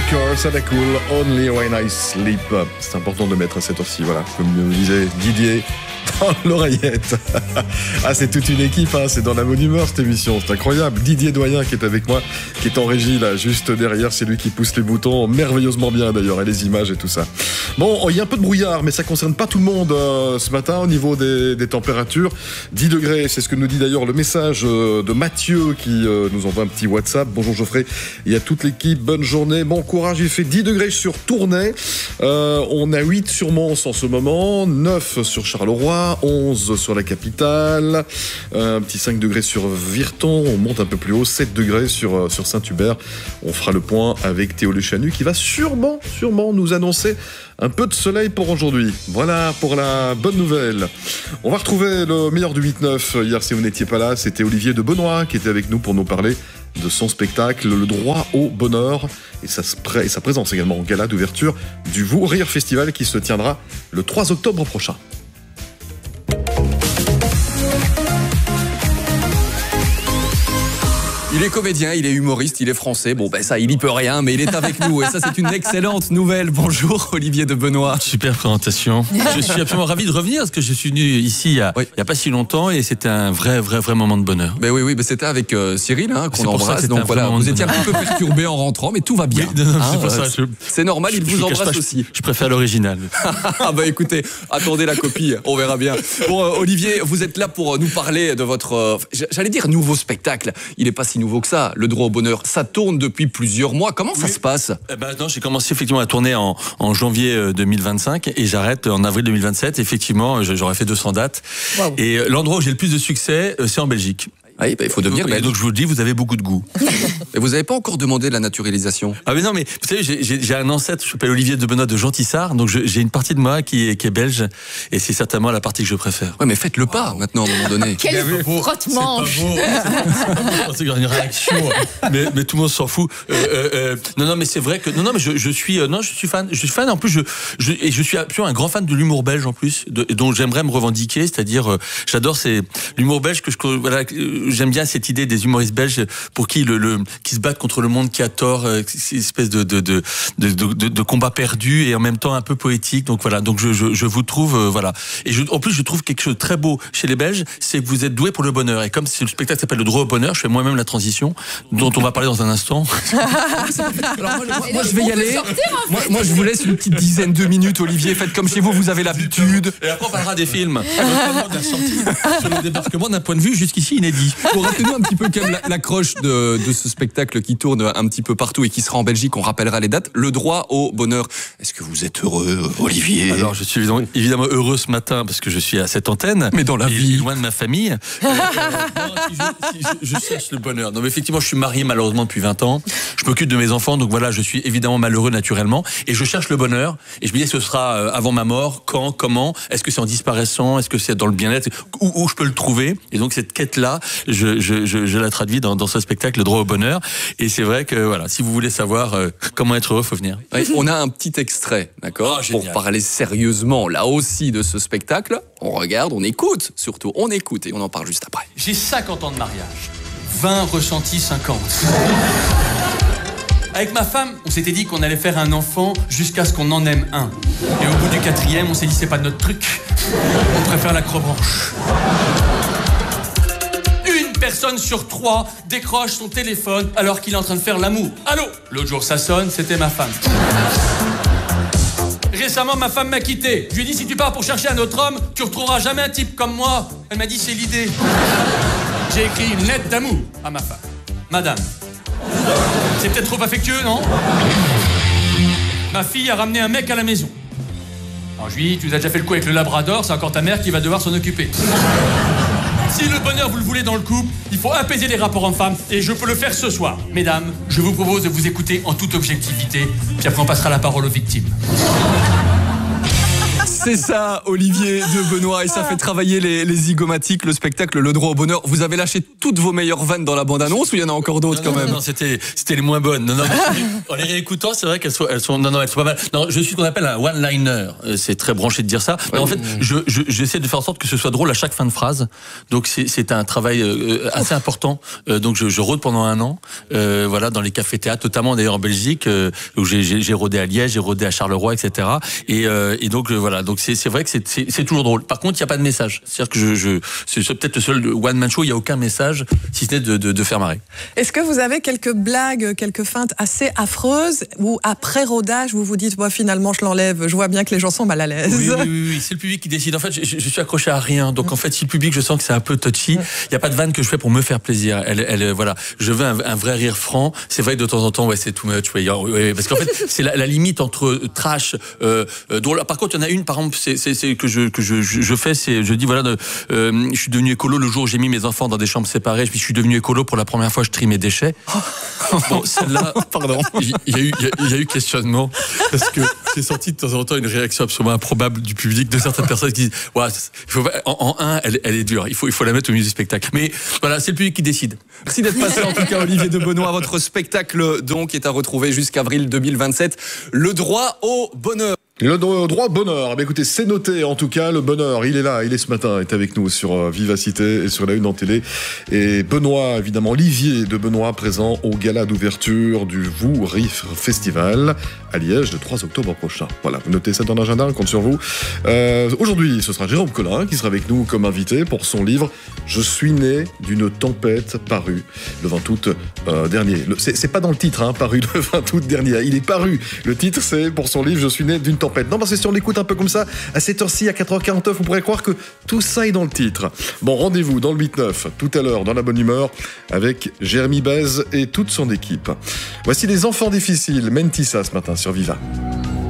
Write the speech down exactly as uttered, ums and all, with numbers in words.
Cure, ça va cool. Only when I sleep. C'est important de mettre à cette heure-ci, voilà. Comme nous disait Didier dans l'oreillette. Ah, c'est toute une équipe, hein. C'est dans la bonne humeur cette émission, c'est incroyable. Didier Doyen qui est avec moi, qui est en régie là, juste derrière, c'est lui qui pousse les boutons merveilleusement bien d'ailleurs, et les images et tout ça. Bon, il y a un peu de brouillard, mais ça concerne pas tout le monde euh, ce matin au niveau des, des températures. dix degrés, c'est ce que nous dit d'ailleurs le message euh, de Mathieu qui euh, nous envoie un petit WhatsApp. Bonjour Geoffrey, il y a toute l'équipe, bonne journée, bon courage. Il fait dix degrés sur Tournai, euh, on a huit sur Mons en ce moment, neuf sur Charleroi, onze sur la capitale, un petit cinq degrés sur Virton, on monte un peu plus haut, sept degrés sur, sur Saint-Hubert. On fera le point avec Théo Lechanu qui va sûrement, sûrement nous annoncer un peu de soleil pour aujourd'hui. Voilà pour la bonne nouvelle. On va retrouver le meilleur du huit neuf. Hier, si vous n'étiez pas là, c'était Olivier de Benoît qui était avec nous pour nous parler de son spectacle, Le Droit au Bonheur, et sa, et sa présence également au gala d'ouverture du Vous Rire Festival qui se tiendra le trois octobre prochain. Il est comédien, il est humoriste, il est français. Bon, ben ça, il y peut rien, mais il est avec nous. Et ça, c'est une excellente nouvelle. Bonjour, Olivier de Benoît. Super présentation. Je suis absolument ravi de revenir parce que je suis venu ici il y a, oui. il y a pas si longtemps et c'était un vrai, vrai, vrai moment de bonheur. Ben oui, oui, ben c'était avec euh, Cyril hein, qu'on embrasse. Donc voilà, vous étiez un petit peu perturbé en rentrant, mais tout va bien. Oui, non, non, hein, c'est, pour ça, je, c'est normal, il je, vous je embrasse pas, aussi. Je, je préfère l'original. Ah bah écoutez, attendez la copie, on verra bien. Bon, euh, Olivier, vous êtes là pour nous parler de votre, euh, j'allais dire nouveau spectacle. Il n'est pas si nouveau que ça, Le Droit au Bonheur. Ça tourne depuis plusieurs mois. Comment ça oui. se passe ? eh ben, non, j'ai commencé effectivement à tourner en, en janvier deux mille vingt-cinq et j'arrête en avril deux mille vingt-sept. Effectivement, j'aurais fait deux cents dates. Wow. Et l'endroit où j'ai le plus de succès, c'est en Belgique. Oui, bah, il faut devenir belge. Donc je vous le dis, vous avez beaucoup de goût. Mais vous n'avez pas encore demandé la naturalisation. Ah mais non, mais vous savez, j'ai, j'ai, j'ai un ancêtre, je m'appelle Olivier de Benoît de Gentissart, donc je, j'ai une partie de moi qui est, qui est belge, et c'est certainement la partie que je préfère. Ouais, mais faites le pas wow. maintenant à un moment donné. Quel frottement. C'est pas beau. Je pensais qu'il y aurait une réaction, mais, mais tout le monde s'en fout. Euh, euh, non, non, mais c'est vrai que non, non, mais je, je suis, euh, non, je suis fan, je suis fan. En plus, je, je et je suis absolument un grand fan de l'humour belge en plus, de, dont j'aimerais me revendiquer, c'est-à-dire, euh, j'adore c'est l'humour belge que je, voilà, j'aime bien cette idée des humoristes belges pour qui le, le qui se battent contre le monde qui a tort, euh, une espèce de de, de de de de combat perdu et en même temps un peu poétique. Donc voilà, donc je je, je vous trouve euh, voilà. Et je, en plus je trouve quelque chose de très beau chez les Belges, c'est que vous êtes doués pour le bonheur. Et comme le spectacle s'appelle Le Droit au Bonheur, je fais moi-même la transition dont on va parler dans un instant. Alors moi, moi, moi je vais y aller. Sortir, en fait. moi, moi je vous laisse une petite dizaine de minutes, Olivier. Faites comme chez vous, vous avez l'habitude. Et après on parlera des films. Notamment de la sortie sur le débarquement d'un point de vue jusqu'ici inédit. Pour rappelez-nous un petit peu quand même l'accroche de, de ce spectacle qui tourne un petit peu partout et qui sera en Belgique, on rappellera les dates. Le Droit au Bonheur. Est-ce que vous êtes heureux, Olivier ? Alors je suis évidemment heureux ce matin parce que je suis à cette antenne. Mais dans la vie. Loin de ma famille. Euh, non, si je, si je, je cherche le bonheur. Non mais effectivement je suis marié malheureusement depuis vingt ans. Je m'occupe de mes enfants donc voilà je suis évidemment malheureux naturellement et je cherche le bonheur et je me dis ce sera avant ma mort, quand, comment, est-ce que c'est en disparaissant, est-ce que c'est dans le bien-être, où, où je peux le trouver et donc cette quête là je, je, je, je la traduis dans, dans ce spectacle Le Droit au Bonheur et c'est vrai que voilà si vous voulez savoir euh, comment être heureux faut venir. Oui, on a un petit extrait d'accord oh, pour parler sérieusement là aussi de ce spectacle. On regarde, on écoute surtout, on écoute et on en parle juste après. J'ai cinquante ans de mariage, vingt ressentis, cinquante. Avec ma femme, on s'était dit qu'on allait faire un enfant jusqu'à ce qu'on en aime un. Et au bout du quatrième, on s'est dit c'est pas notre truc. On préfère l'acrobranche. Une personne sur trois décroche son téléphone alors qu'il est en train de faire l'amour. Allô ? L'autre jour, ça sonne, c'était ma femme. Récemment, ma femme m'a quitté. Je lui ai dit, si tu pars pour chercher un autre homme, tu retrouveras jamais un type comme moi. Elle m'a dit, c'est l'idée. J'ai écrit une lettre d'amour à ma femme. Madame, c'est peut-être trop affectueux, non ? Ma fille a ramené un mec à la maison. Alors je lui ai dit, tu as déjà fait le coup avec le labrador, c'est encore ta mère qui va devoir s'en occuper. Si le bonheur, vous le voulez dans le couple, il faut apaiser les rapports hommes-femmes, et je peux le faire ce soir. Mesdames, je vous propose de vous écouter en toute objectivité, puis après on passera la parole aux victimes. C'est ça, Olivier de Benoît, et ça fait travailler les, les zygomatiques, le spectacle Le Droit au Bonheur. Vous avez lâché toutes vos meilleures vannes dans la bande-annonce ou il y en a encore d'autres non, quand non, même? Non, c'était, c'était les moins bonnes. Non, non, en les réécoutant, c'est vrai qu'elles sont, elles sont, non, non, elles sont pas mal. Non, je suis ce qu'on appelle un one-liner. C'est très branché de dire ça. Mais en fait, je, je, j'essaie de faire en sorte que ce soit drôle à chaque fin de phrase. Donc, c'est, c'est un travail euh, assez important. Euh, donc, je, je rôde pendant un an, euh, voilà, dans les cafés-théâtres, notamment d'ailleurs en Belgique, euh, où j'ai, j'ai, j'ai rôdé à Liège, j'ai rôdé à Charleroi, et cetera. Et, euh, et donc, euh, voilà. Donc, c'est, c'est vrai que c'est, c'est, c'est toujours drôle. Par contre, il n'y a pas de message. C'est-à-dire que je, je, c'est peut-être le seul one-man show, il n'y a aucun message, si ce n'est de, de, de faire marrer. Est-ce que vous avez quelques blagues, quelques feintes assez affreuses, ou après rodage, vous vous dites, moi, finalement, je l'enlève, je vois bien que les gens sont mal à l'aise? Oui, oui, oui, oui, c'est le public qui décide. En fait, je, je suis accroché à rien. Donc, en fait, si le public, je sens que c'est un peu touchy, il n'y a pas de vanne que je fais pour me faire plaisir. Elle, elle, voilà. Je veux un, un vrai rire franc. C'est vrai que de temps en temps, ouais, c'est too much. Ouais, ouais, parce qu'en fait, c'est la, la limite entre trash, euh, drôle. Par contre, il y en a une, par exemple, c'est, c'est, c'est que je, que je, je, je fais, c'est, je dis, voilà, de, euh, je suis devenu écolo le jour où j'ai mis mes enfants dans des chambres séparées. Puis je suis devenu écolo pour la première fois, je trie mes déchets. Bon, celle-là, pardon. Il y, y a eu, il y, y a eu questionnement parce que c'est sorti de temps en temps une réaction absolument improbable du public, de certaines personnes qui disent, ouais, il faut, en, en un, elle, elle est dure. Il faut, il faut la mettre au milieu du spectacle. Mais voilà, c'est le public qui décide. Merci d'être passé en tout cas, Olivier de Benoît. Votre spectacle donc est à retrouver jusqu'avril deux mille vingt-sept. Le droit au bonheur. Le droit au bonheur, mais écoutez, c'est noté en tout cas, le bonheur, il est là, il est ce matin, il est avec nous sur euh, Vivacité et sur la une en télé. Et Benoît, évidemment, Olivier de Benoît, présent au gala d'ouverture du Vous Rire Festival à Liège le trois octobre prochain. Voilà, vous notez ça dans l'agenda, on compte sur vous. Euh, aujourd'hui, ce sera Jérôme Collin qui sera avec nous comme invité pour son livre « Je suis né d'une tempête » paru le vingt août euh, dernier. Le, c'est, c'est pas dans le titre, hein, paru le vingt août dernier, il est paru. Le titre, c'est pour son livre « Je suis né d'une tempête ». Non, parce que si on l'écoute un peu comme ça, à cette heure-ci, à quatre heures quarante-neuf, on pourrait croire que tout ça est dans le titre. Bon, rendez-vous dans le huit neuf, tout à l'heure, dans la bonne humeur, avec Jérémy Bez et toute son équipe. Voici les enfants difficiles, Mentissa ce matin sur Viva.